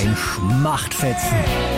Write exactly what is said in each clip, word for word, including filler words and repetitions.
Ein Schmachtfetzen.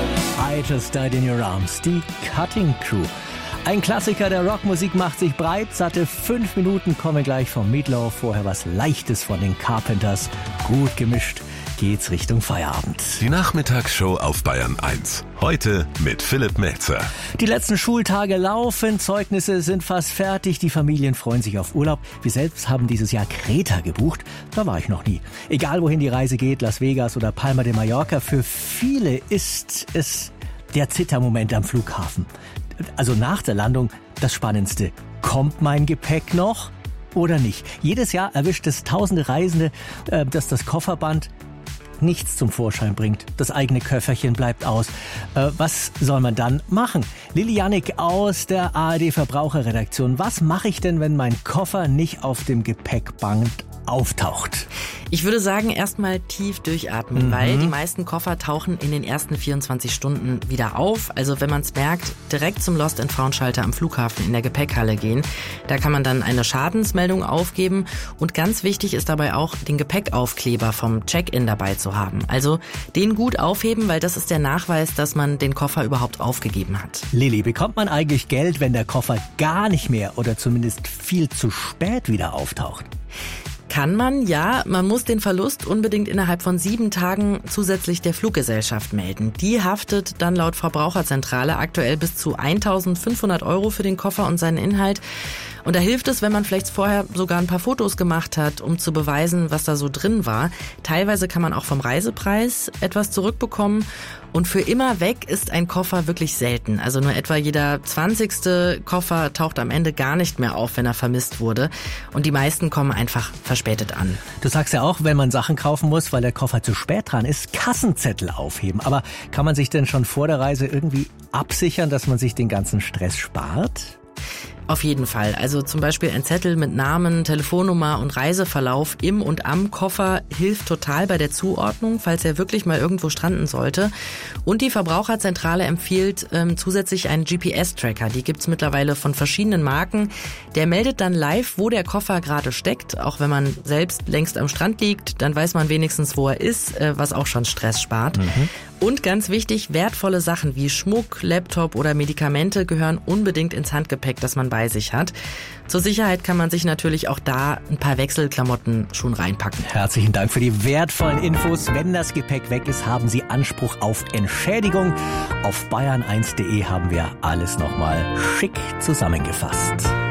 I Just Died in Your Arms. Die Cutting Crew. Ein Klassiker der Rockmusik macht sich breit. Satte fünf Minuten kommen gleich vom Meatloaf. Vorher was Leichtes von den Carpenters. Gut gemischt geht's Richtung Feierabend. Die Nachmittagsshow auf Bayern eins. Heute mit Philipp Melzer. Die letzten Schultage laufen, Zeugnisse sind fast fertig, die Familien freuen sich auf Urlaub. Wir selbst haben dieses Jahr Kreta gebucht, da war ich noch nie. Egal wohin die Reise geht, Las Vegas oder Palma de Mallorca, für viele ist es der Zittermoment am Flughafen. Also nach der Landung das Spannendste. Kommt mein Gepäck noch oder nicht? Jedes Jahr erwischt es tausende Reisende, äh, dass das Kofferband nichts zum Vorschein bringt. Das eigene Köfferchen bleibt aus. Äh, was soll man dann machen? Lilly Jannik aus der A R D Verbraucherredaktion. Was mache ich denn, wenn mein Koffer nicht auf dem Gepäckband auftaucht? Ich würde sagen, erstmal tief durchatmen, mhm. weil die meisten Koffer tauchen in den ersten vierundzwanzig Stunden wieder auf. Also wenn man es merkt, direkt zum Lost and Found Schalter am Flughafen in der Gepäckhalle gehen. Da kann man dann eine Schadensmeldung aufgeben. Und ganz wichtig ist dabei auch, den Gepäckaufkleber vom Check-in dabei zu haben. Also den gut aufheben, weil das ist der Nachweis, dass man den Koffer überhaupt aufgegeben hat. Lilly, bekommt man eigentlich Geld, wenn der Koffer gar nicht mehr oder zumindest viel zu spät wieder auftaucht? Kann man, ja. Man muss den Verlust unbedingt innerhalb von sieben Tagen zusätzlich der Fluggesellschaft melden. Die haftet dann laut Verbraucherzentrale aktuell bis zu eintausendfünfhundert Euro für den Koffer und seinen Inhalt. Und da hilft es, wenn man vielleicht vorher sogar ein paar Fotos gemacht hat, um zu beweisen, was da so drin war. Teilweise kann man auch vom Reisepreis etwas zurückbekommen. Und für immer weg ist ein Koffer wirklich selten. Also nur etwa jeder zwanzigste Koffer taucht am Ende gar nicht mehr auf, wenn er vermisst wurde. Und die meisten kommen einfach verspätet an. Du sagst ja auch, wenn man Sachen kaufen muss, weil der Koffer zu spät dran ist, Kassenzettel aufheben. Aber kann man sich denn schon vor der Reise irgendwie absichern, dass man sich den ganzen Stress spart? Auf jeden Fall. Also zum Beispiel ein Zettel mit Namen, Telefonnummer und Reiseverlauf im und am Koffer hilft total bei der Zuordnung, falls er wirklich mal irgendwo stranden sollte. Und die Verbraucherzentrale empfiehlt ähm, zusätzlich einen G P S-Tracker. Die gibt's mittlerweile von verschiedenen Marken. Der meldet dann live, wo der Koffer gerade steckt. Auch wenn man selbst längst am Strand liegt, dann weiß man wenigstens, wo er ist, äh, was auch schon Stress spart. Mhm. Und ganz wichtig, wertvolle Sachen wie Schmuck, Laptop oder Medikamente gehören unbedingt ins Handgepäck, das man bei sich hat. Zur Sicherheit kann man sich natürlich auch da ein paar Wechselklamotten schon reinpacken. Herzlichen Dank für die wertvollen Infos. Wenn das Gepäck weg ist, haben Sie Anspruch auf Entschädigung. Auf bayern eins punkt de haben wir alles nochmal schick zusammengefasst.